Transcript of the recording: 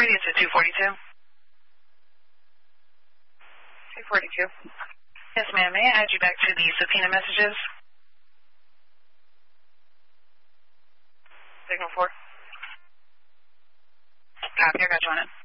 Radio to 242. 242. Yes, ma'am. May I add you back to the subpoena messages? Signal 4. Copy. I got you on it.